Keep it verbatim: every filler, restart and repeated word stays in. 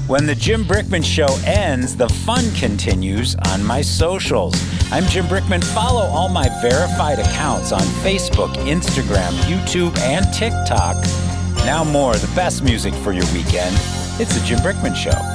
When the Jim Brickman Show ends, the fun continues on my socials. I'm Jim Brickman. Follow all my verified accounts on Facebook, Instagram, YouTube, and TikTok. Now more, the best music for your weekend. It's the Jim Brickman Show.